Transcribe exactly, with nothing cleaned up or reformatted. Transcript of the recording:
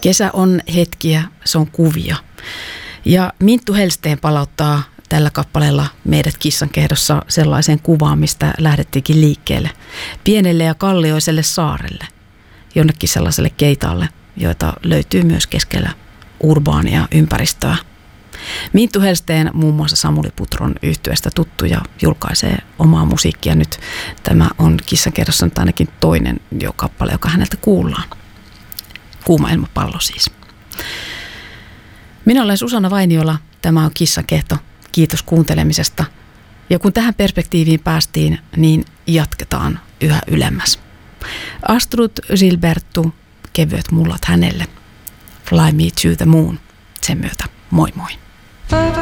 Kesä on hetkiä, se on kuvia. Ja Minttu Hellsten palauttaa tällä kappaleella meidät Kissankehdossa sellaiseen kuvaan, mistä lähdettiinkin liikkeelle. Pienelle ja kallioiselle saarelle, jonnekin sellaiselle keitaalle, joita löytyy myös keskellä urbaania ympäristöä. Minttu Hellsten muun muassa Samuli Putron yhtyeestä tuttu ja julkaisee omaa musiikkia nyt. Tämä on Kissankehdossa nyt ainakin toinen jo kappale, joka häneltä kuullaan. Kuuma ilmapallo siis. Minä olen Susanna Vainiola. Tämä on Kissankehto. Kiitos kuuntelemisesta. Ja kun tähän perspektiiviin päästiin, niin jatketaan yhä ylemmäs. Astrud Gilbertu, kevyet mullat hänelle. Fly me to the moon. Sen myötä moi moi.